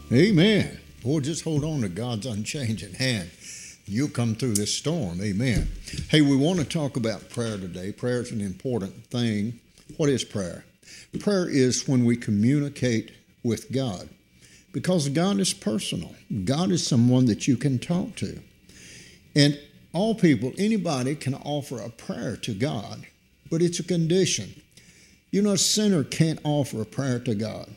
Amen. Boy, just hold on to God's unchanging hand. You'll come through this storm. Amen. Hey, we want to talk about prayer today. Prayer is an important thing. What is prayer? Prayer is when we communicate with God, because God is personal. God is someone that you can talk to. And all people, anybody can offer a prayer to God, but it's a condition. You know, a sinner can't offer a prayer to God.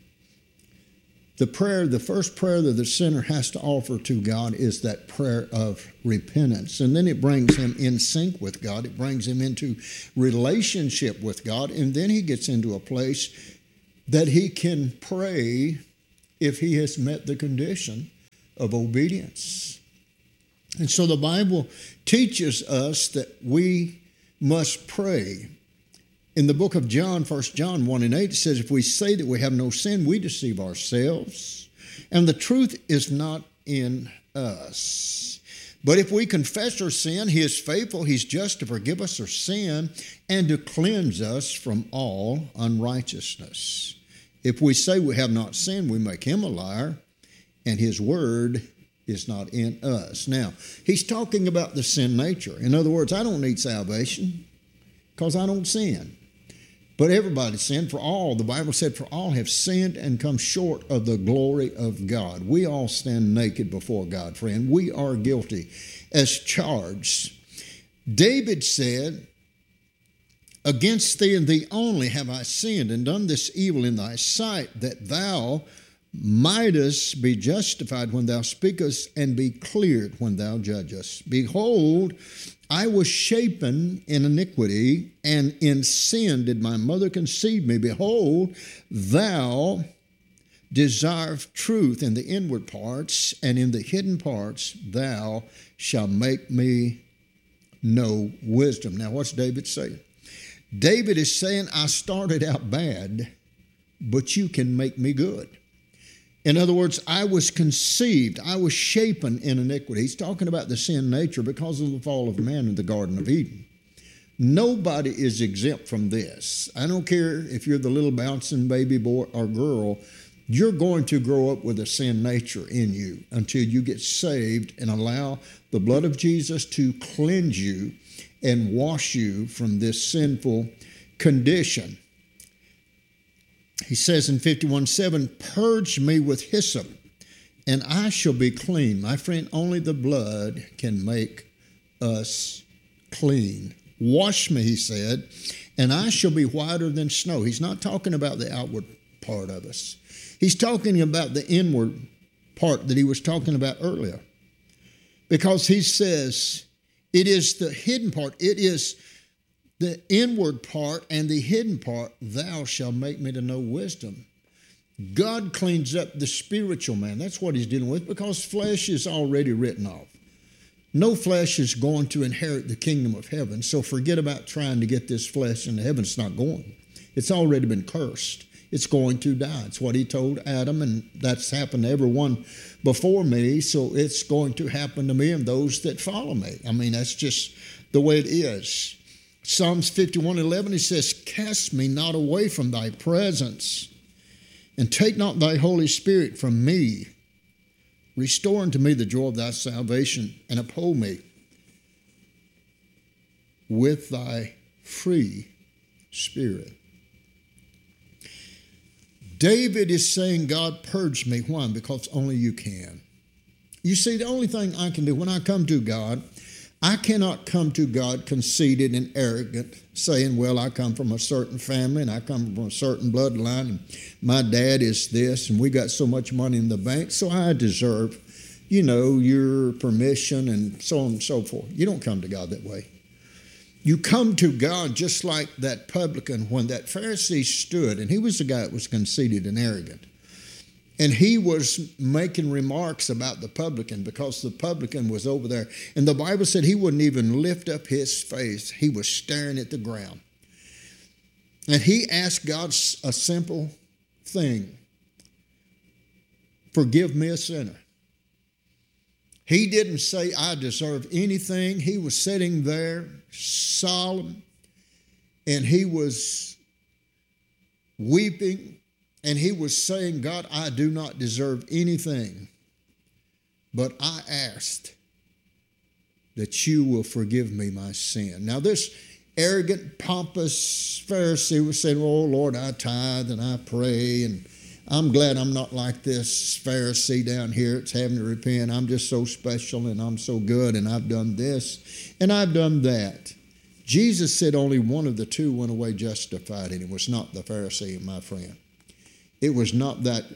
The first prayer that the sinner has to offer to God is that prayer of repentance. And then it brings him in sync with God. It brings him into relationship with God. And then he gets into a place that he can pray if he has met the condition of obedience. And so the Bible teaches us that we must pray. In the book of John, 1 John 1 and 8, it says, if we say that we have no sin, we deceive ourselves, and the truth is not in us. But if we confess our sin, he is faithful, he's just to forgive us our sin and to cleanse us from all unrighteousness. If we say we have not sinned, we make him a liar, and his word is not in us. Now, he's talking about the sin nature. In other words, I don't need salvation because I don't sin. But everybody sinned, for all, the Bible said, for all have sinned and come short of the glory of God. We all stand naked before God, friend. We are guilty as charged. David said, against thee and thee only have I sinned and done this evil in thy sight, that thou mightest be justified when thou speakest and be cleared when thou judgest. Behold, I was shapen in iniquity, and in sin did my mother conceive me. Behold, thou desirest truth in the inward parts, and in the hidden parts thou shalt make me know wisdom. Now, what's David saying? David is saying, I started out bad, but you can make me good. In other words, I was conceived, I was shapen in iniquity. He's talking about the sin nature because of the fall of man in the Garden of Eden. Nobody is exempt from this. I don't care if you're the little bouncing baby boy or girl, you're going to grow up with a sin nature in you until you get saved and allow the blood of Jesus to cleanse you and wash you from this sinful condition. He says in 51:7, purge me with hyssop, and I shall be clean. My friend, only the blood can make us clean. Wash me, he said, and I shall be whiter than snow. He's not talking about the outward part of us. He's talking about the inward part that he was talking about earlier. Because he says it is the hidden part. It is the inward part and the hidden part, thou shalt make me to know wisdom. God cleans up the spiritual man. That's what he's dealing with, because flesh is already written off. No flesh is going to inherit the kingdom of heaven, so forget about trying to get this flesh into heaven. It's not going. It's already been cursed. It's going to die. It's what he told Adam, and that's happened to everyone before me, so it's going to happen to me and those that follow me. I mean, that's just the way it is. Psalms 51:11, he says, cast me not away from thy presence, and take not thy Holy Spirit from me. Restore unto me the joy of thy salvation, and uphold me with thy free spirit. David is saying, God, purge me. Why? Because only you can. You see, the only thing I can do when I come to God, I cannot come to God conceited and arrogant, saying, well, I come from a certain family and I come from a certain bloodline and my dad is this and we got so much money in the bank, so I deserve, your permission and so on and so forth. You don't come to God that way. You come to God just like that publican when that Pharisee stood, and he was the guy that was conceited and arrogant. And he was making remarks about the publican because the publican was over there. And the Bible said he wouldn't even lift up his face. He was staring at the ground. And he asked God a simple thing. Forgive me, a sinner. He didn't say, I deserve anything. He was sitting there solemn, and he was weeping And he was saying, God, I do not deserve anything, but I asked that you will forgive me my sin. Now this arrogant, pompous Pharisee was saying, oh, Lord, I tithe and I pray, and I'm glad I'm not like this Pharisee down here that's having to repent. I'm just so special and I'm so good and I've done this and I've done that. Jesus said only one of the two went away justified, and it was not the Pharisee, my friend. It was not that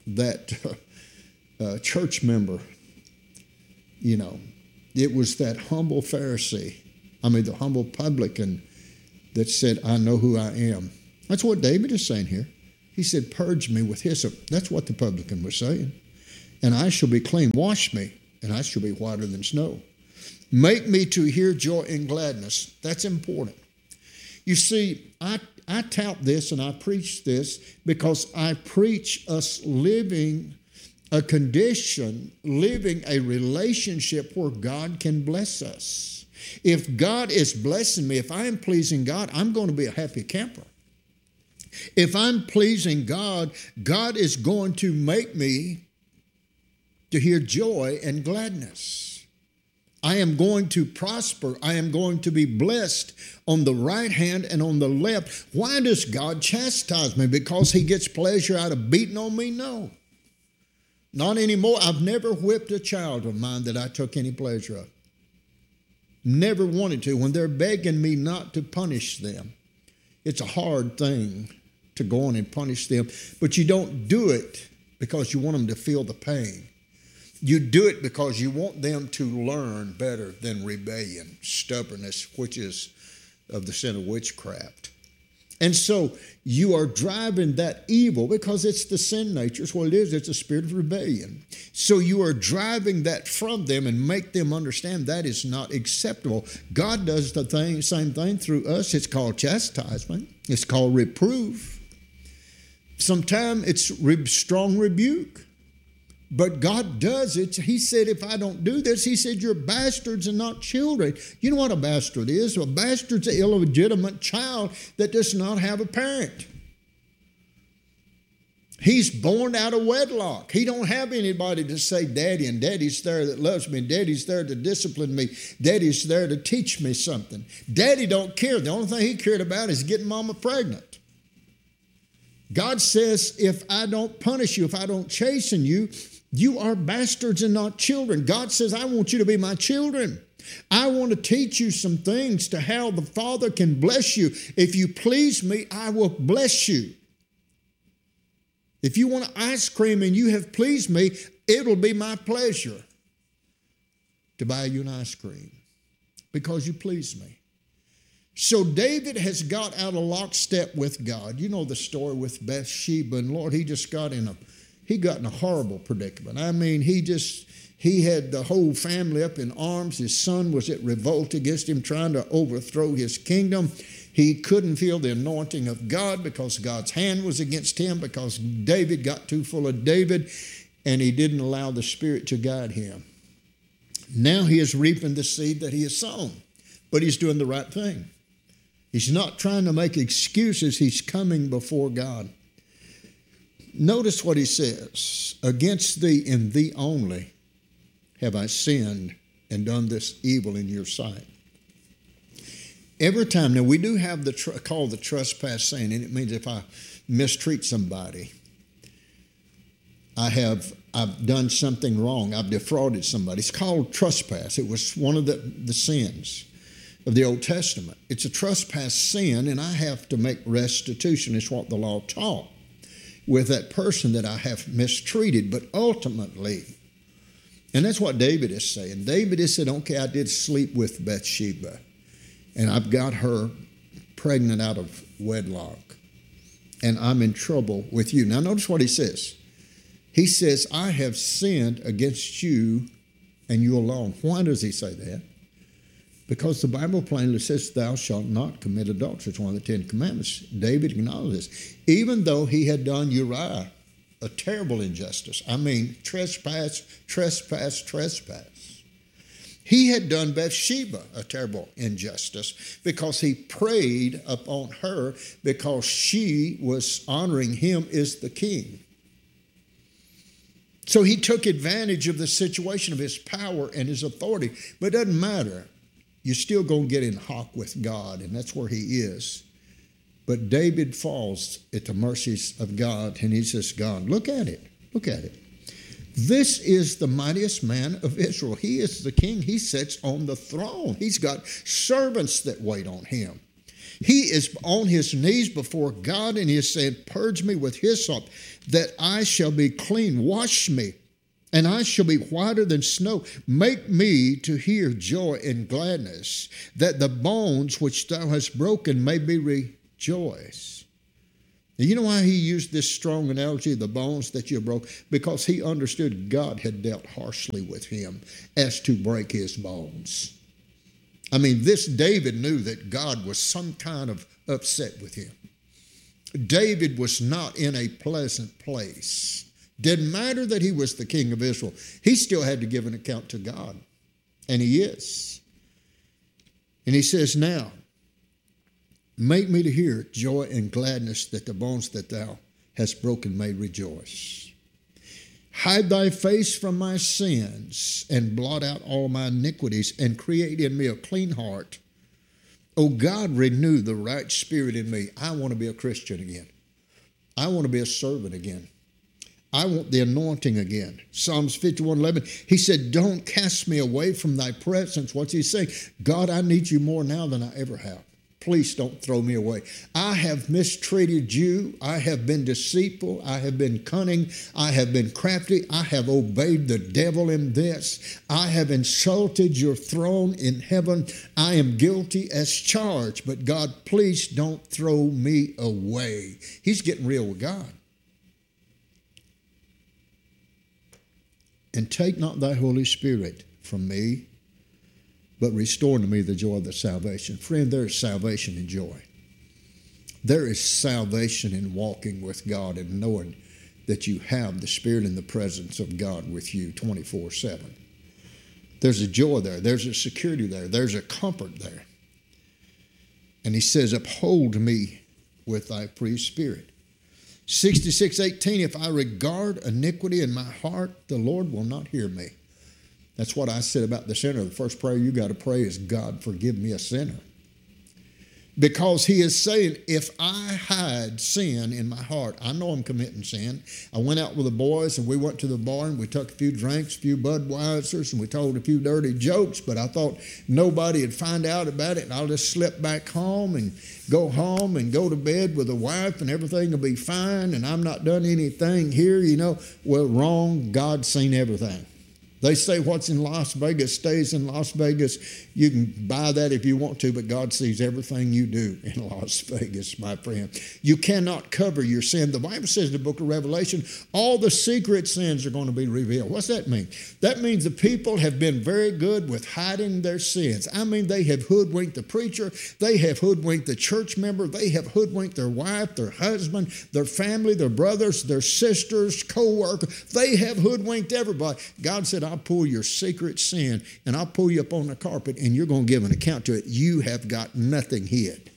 church member, you know. It was that humble Pharisee, the humble publican that said, I know who I am. That's what David is saying here. He said, purge me with hyssop. That's what the publican was saying. And I shall be clean. Wash me, and I shall be whiter than snow. Make me to hear joy and gladness. That's important. You see, I tout this and I preach this because I preach us living a condition, living a relationship where God can bless us. If God is blessing me, if I am pleasing God, I'm going to be a happy camper. If I'm pleasing God, God is going to make me to hear joy and gladness. I am going to prosper. I am going to be blessed on the right hand and on the left. Why does God chastise me? Because he gets pleasure out of beating on me? No. Not anymore. I've never whipped a child of mine that I took any pleasure of. Never wanted to. When they're begging me not to punish them, it's a hard thing to go on and punish them. But you don't do it because you want them to feel the pain. You do it because you want them to learn better than rebellion, stubbornness, which is of the sin of witchcraft. And so you are driving that evil because it's the sin nature. It's what it is. It's a spirit of rebellion. So you are driving that from them and make them understand that is not acceptable. God does the same thing through us. It's called chastisement. It's called reproof. Sometimes it's strong rebuke. But God does it. He said, if I don't do this, he said, you're bastards and not children. You know what a bastard is? A bastard's an illegitimate child that does not have a parent. He's born out of wedlock. He don't have anybody to say daddy, and daddy's there that loves me, and daddy's there to discipline me. Daddy's there to teach me something. Daddy don't care. The only thing he cared about is getting mama pregnant. God says, if I don't punish you, if I don't chasten you, you are bastards and not children. God says, I want you to be my children. I want to teach you some things to how the Father can bless you. If you please me, I will bless you. If you want ice cream and you have pleased me, it'll be my pleasure to buy you an ice cream because you please me. So David has got out of lockstep with God. You know the story with Bathsheba, and Lord, he got in a horrible predicament. I mean, he had the whole family up in arms. His son was at revolt against him, trying to overthrow his kingdom. He couldn't feel the anointing of God because God's hand was against him, because David got too full of David, and he didn't allow the Spirit to guide him. Now he is reaping the seed that he has sown, but he's doing the right thing. He's not trying to make excuses. He's coming before God. Notice what he says. Against thee and thee only have I sinned and done this evil in your sight. Every time, now we do have called the trespass sin, and it means if I mistreat somebody, I've done something wrong, I've defrauded somebody. It's called trespass. It was one of the sins of the Old Testament. It's a trespass sin, and I have to make restitution. It's what the law taught with that person that I have mistreated. But ultimately, and that's what David is saying. David is said, okay, I did sleep with Bathsheba, and I've got her pregnant out of wedlock, and I'm in trouble with you. Now notice what he says. He says, I have sinned against you and you alone. Why does he say that? Because the Bible plainly says, thou shalt not commit adultery. It's one of the 10 Commandments. David acknowledged this. Even though he had done Uriah a terrible injustice. I mean, trespass. He had done Bathsheba a terrible injustice because he preyed upon her because she was honoring him as the king. So he took advantage of the situation of his power and his authority. But it doesn't matter. You're still going to get in hock with God, and that's where he is. But David falls at the mercies of God, and he says, God, look at it. Look at it. This is the mightiest man of Israel. He is the king. He sits on the throne. He's got servants that wait on him. He is on his knees before God, and he is saying, purge me with hyssop, that I shall be clean. Wash me, and I shall be whiter than snow. Make me to hear joy and gladness, that the bones which thou hast broken may be rejoiced. And you know why he used this strong analogy, the bones that you broke? Because he understood God had dealt harshly with him as to break his bones. I mean, this David knew that God was some kind of upset with him. David was not in a pleasant place. Didn't matter that he was the king of Israel. He still had to give an account to God. And he is. And he says, now, make me to hear joy and gladness, that the bones that thou hast broken may rejoice. Hide thy face from my sins, and blot out all my iniquities, and create in me a clean heart. O God, renew the right spirit in me. I want to be a Christian again. I want to be a servant again. I want the anointing again. Psalms 51:11, he said, don't cast me away from thy presence. What's he saying? God, I need you more now than I ever have. Please don't throw me away. I have mistreated you. I have been deceitful. I have been cunning. I have been crafty. I have obeyed the devil in this. I have insulted your throne in heaven. I am guilty as charged. But God, please don't throw me away. He's getting real with God. And take not thy Holy Spirit from me, but restore unto me the joy of the salvation. Friend, there is salvation and joy. There is salvation in walking with God and knowing that you have the Spirit and the presence of God with you 24/7. There's a joy there. There's a security there. There's a comfort there. And he says, uphold me with thy free spirit. 66:18, if I regard iniquity in my heart, the Lord will not hear me. That's what I said about the sinner. The first prayer you got to pray is, God, forgive me a sinner. Because he is saying, if I hide sin in my heart, I know I'm committing sin. I went out with the boys and we went to the bar and we took a few drinks, a few Budweisers, and we told a few dirty jokes, but I thought nobody would find out about it, and I'll just slip back home and go to bed with a wife and everything will be fine, and I'm not done anything here, you know. Well, wrong. God's seen everything. They say what's in Las Vegas stays in Las Vegas. You can buy that if you want to, but God sees everything you do in Las Vegas, my friend. You cannot cover your sin. The Bible says in the book of Revelation, all the secret sins are going to be revealed. What's that mean? That means the people have been very good with hiding their sins. I mean, they have hoodwinked the preacher. They have hoodwinked the church member. They have hoodwinked their wife, their husband, their family, their brothers, their sisters, co-workers. They have hoodwinked everybody. God said, I'll pull your secret sin and I'll pull you up on the carpet and you're going to give an account to it. You have got nothing hid.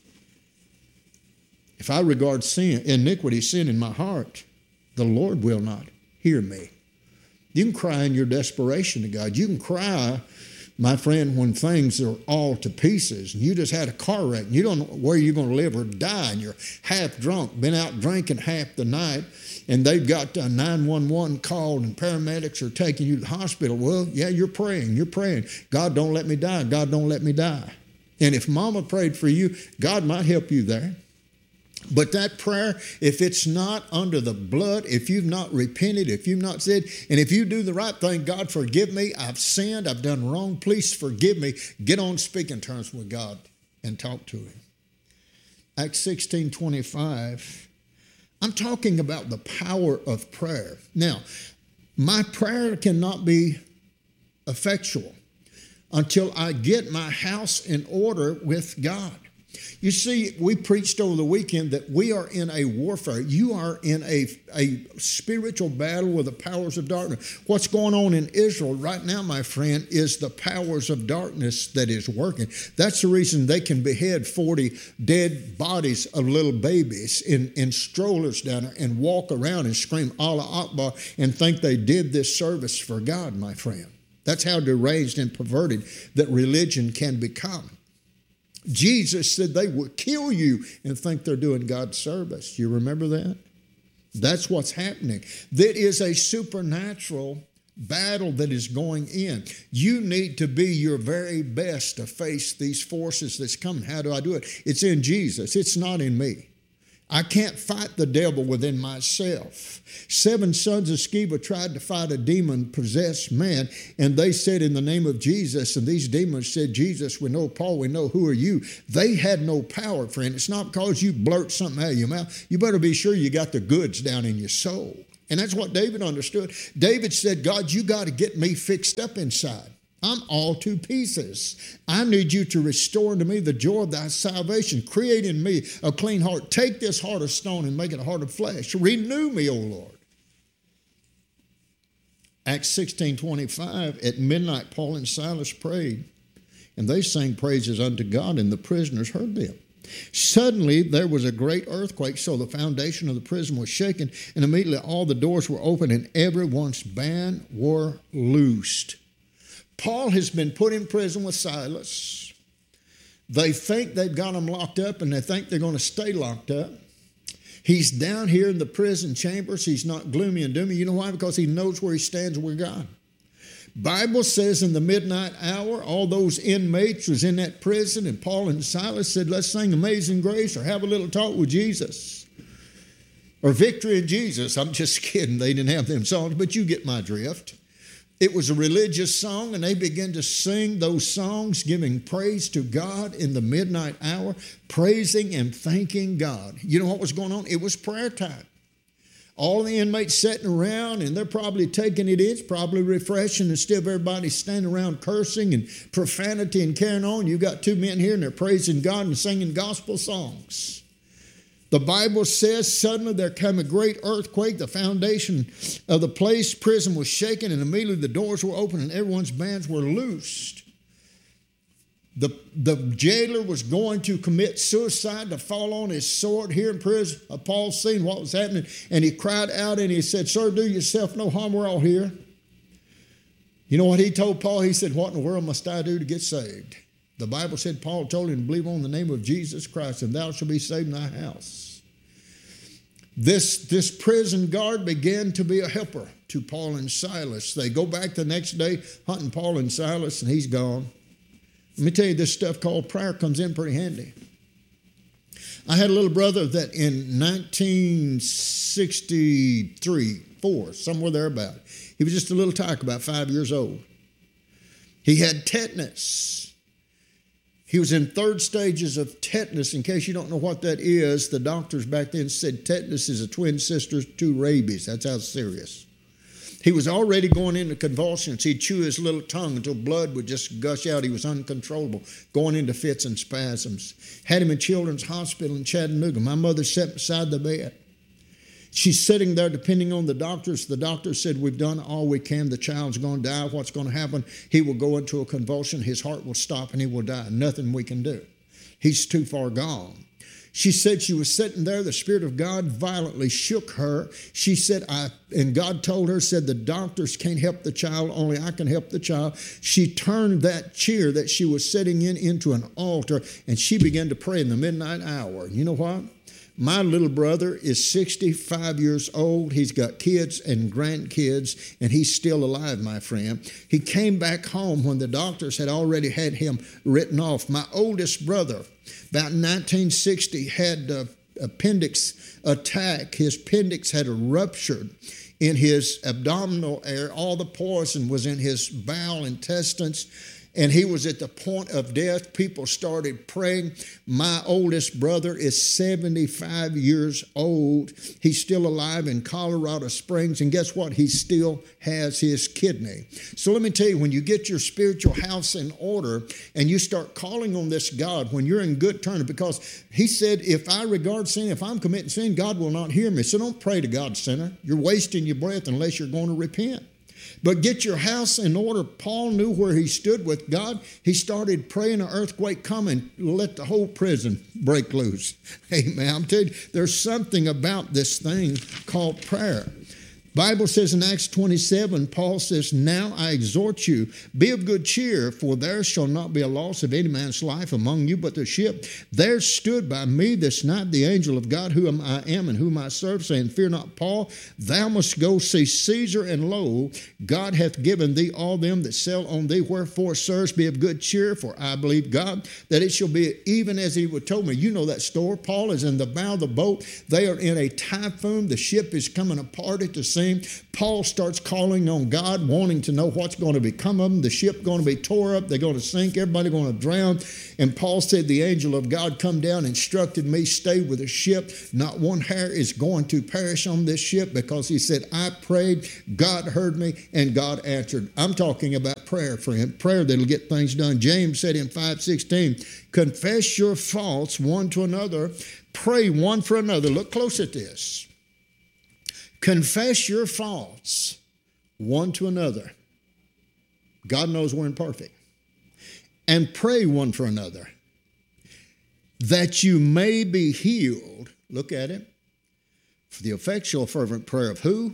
If I regard sin, iniquity, sin in my heart, the Lord will not hear me. You can cry in your desperation to God. You can cry, my friend, when things are all to pieces and you just had a car wreck and you don't know where you're going to live or die and you're half drunk, been out drinking half the night, and they've got 911 called and paramedics are taking you to the hospital. Well, yeah, you're praying. God, don't let me die. God, don't let me die. And if mama prayed for you, God might help you there. But that prayer, if it's not under the blood, if you've not repented, if you've not said, and if you do the right thing, God, forgive me, I've sinned, I've done wrong, please forgive me, get on speaking terms with God and talk to him. Acts 16:25, I'm talking about the power of prayer. Now, my prayer cannot be effectual until I get my house in order with God. You see, we preached over the weekend that we are in a warfare. You are in a spiritual battle with the powers of darkness. What's going on in Israel right now, my friend, is the powers of darkness that is working. That's the reason they can behead 40 dead bodies of little babies in strollers down there and walk around and scream Allah Akbar and think they did this service for God, my friend. That's how deranged and perverted that religion can become. Jesus said they will kill you and think they're doing God's service. You remember that? That's what's happening. That is a supernatural battle that is going in. You need to be your very best to face these forces that's coming. How do I do it? It's in Jesus. It's not in me. I can't fight the devil within myself. 7 sons of Sceva tried to fight a demon-possessed man, and they said, in the name of Jesus, and these demons said, Jesus, we know Paul, we know, who are you? They had no power, friend. It's not because you blurt something out of your mouth. You better be sure you got the goods down in your soul. And that's what David understood. David said, God, you got to get me fixed up inside. I'm all to pieces. I need you to restore unto me the joy of thy salvation. Create in me a clean heart. Take this heart of stone and make it a heart of flesh. Renew me, O Lord. Acts 16:25, at midnight, Paul and Silas prayed, and they sang praises unto God, and the prisoners heard them. Suddenly there was a great earthquake, so the foundation of the prison was shaken, and immediately all the doors were opened, and everyone's bands were loosed. Paul has been put in prison with Silas. They think they've got him locked up, and they think they're going to stay locked up. He's down here in the prison chambers. He's not gloomy and doomy. You know why? Because he knows where he stands with God. Bible says in the midnight hour, all those inmates was in that prison, and Paul and Silas said, let's sing Amazing Grace or have a little talk with Jesus. Or Victory in Jesus. I'm just kidding. They didn't have them songs, but you get my drift. It was a religious song, and they began to sing those songs, giving praise to God in the midnight hour, praising and thanking God. You know what was going on? It was prayer time. All the inmates sitting around, and they're probably taking it in. It's probably refreshing instead of everybody standing around cursing and profanity and carrying on. You've got 2 men here, and they're praising God and singing gospel songs. The Bible says suddenly there came a great earthquake. The foundation of the prison was shaken, and immediately the doors were opened and everyone's bands were loosed. The jailer was going to commit suicide, to fall on his sword here in prison. Paul seen what was happening, and he cried out and he said, sir, do yourself no harm. We're all here. You know what he told Paul? He said, what in the world must I do to get saved? The Bible said Paul told him to believe on the name of Jesus Christ, and thou shalt be saved in thy house. This prison guard began to be a helper to Paul and Silas. They go back the next day hunting Paul and Silas, and he's gone. Let me tell you, this stuff called prayer comes in pretty handy. I had a little brother that in 1963, 4, somewhere thereabout, he was just a little tyke, about 5 years old. He had tetanus. He was in 3rd stages of tetanus. In case you don't know what that is, the doctors back then said tetanus is a twin sister to rabies. That's how serious. He was already going into convulsions. He'd chew his little tongue until blood would just gush out. He was uncontrollable, going into fits and spasms. Had him in Children's Hospital in Chattanooga. My mother sat beside the bed. She's sitting there depending on the doctors. The doctor said, we've done all we can. The child's going to die. What's going to happen? He will go into a convulsion. His heart will stop and he will die. Nothing we can do. He's too far gone. She said she was sitting there. The Spirit of God violently shook her. She said, and God told her, said, the doctors can't help the child. Only I can help the child. She turned that chair that she was sitting in into an altar, and she began to pray in the midnight hour. And you know what? My little brother is 65 years old. He's got kids and grandkids, and he's still alive, my friend. He came back home when the doctors had already had him written off. My oldest brother, about 1960, had appendix attack. His appendix had ruptured in his abdominal area. All the poison was in his bowel intestines. and he was at the point of death. People started praying. My oldest brother is 75 years old. He's still alive in Colorado Springs, and guess what? He still has his kidney. So let me tell you, when you get your spiritual house in order and you start calling on this God, when you're in good terms, because he said, if I regard sin, if I'm committing sin, God will not hear me. So don't pray to God, sinner. You're wasting your breath unless you're going to repent. But get your house in order. Paul knew where he stood with God. He started praying, an earthquake come and let the whole prison break loose. Amen. I'm telling you, there's something about this thing called prayer. Bible says in Acts 27, Paul says, now I exhort you, be of good cheer, for there shall not be a loss of any man's life among you, but the ship. There stood by me this night the angel of God, whom I am and whom I serve, saying, fear not, Paul, thou must go see Caesar, and lo, God hath given thee all them that sell on thee. Wherefore, sirs, be of good cheer, for I believe God, that it shall be even as he would told me. You know that story. Paul is in the bow of the boat. They are in a typhoon. The ship is coming apart at the seams. Paul starts calling on God, wanting to know what's going to become of them. The ship going to be tore up. They're going to sink. Everybody going to drown. And Paul said, the angel of God come down, instructed me, stay with the ship. Not one hair is going to perish on this ship, because he said, I prayed, God heard me, and God answered. I'm talking about prayer, friend. Prayer that'll get things done. James said in 5:16, confess your faults one to another. Pray one for another. Look close at this. Confess your faults one to another. God knows we're imperfect. And pray one for another, that you may be healed. Look at it. For the effectual fervent prayer of who?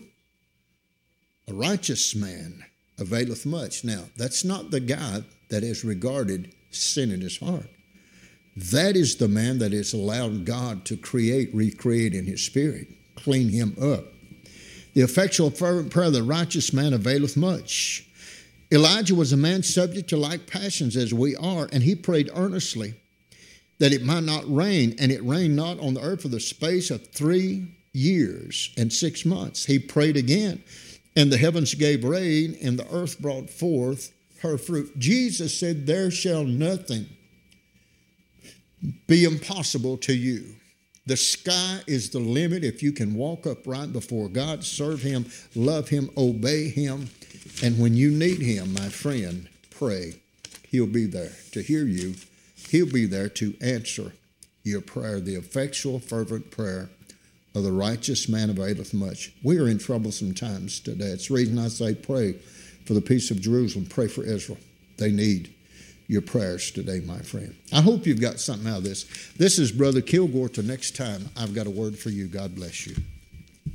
A righteous man availeth much. Now, that's not the guy that has regarded sin in his heart. That is the man that has allowed God to recreate in his spirit, clean him up. The effectual fervent prayer of the righteous man availeth much. Elijah was a man subject to like passions as we are, and he prayed earnestly that it might not rain, and it rained not on the earth for the space of 3 years and 6 months. He prayed again, and the heavens gave rain, and the earth brought forth her fruit. Jesus said, there shall nothing be impossible to you. The sky is the limit if you can walk upright before God, serve him, love him, obey him. And when you need him, my friend, pray. He'll be there to hear you. He'll be there to answer your prayer. The effectual, fervent prayer of the righteous man availeth much. We are in troublesome times today. It's the reason I say pray for the peace of Jerusalem. Pray for Israel. They need your prayers today, my friend. I hope you've got something out of this. This is Brother Kilgore. Till next time, I've got a word for you. God bless you.